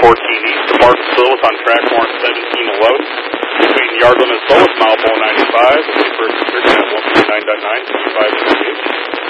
east to Martinsville on track 117 to Lowe's. Between Yardland and Lowe's, mile 495, first